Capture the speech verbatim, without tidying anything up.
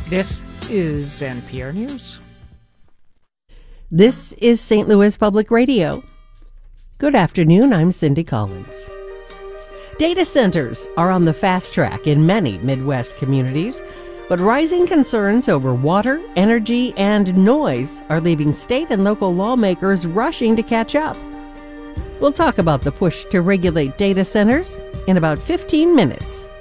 This is N P R News. This is Saint Louis Public Radio. Good afternoon, I'm Cindy Collins. Data centers are on the fast track in many Midwest communities, but rising concerns over water, energy, and noise are leaving state and local lawmakers rushing to catch up. We'll talk about the push to regulate data centers in about fifteen minutes.